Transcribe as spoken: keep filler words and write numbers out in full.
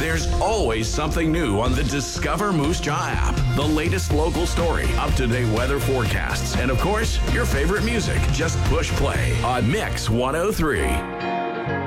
There's always something new on the Discover Moose Jaw app. The latest local story, up-to-date weather forecasts, and of course, your favorite music. Just push play on Mix one oh three.